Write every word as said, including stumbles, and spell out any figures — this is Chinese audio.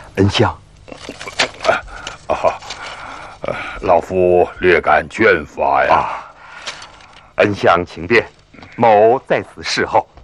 恩相。 啊，老夫略感倦乏呀。 啊，恩相请便，某在此侍候。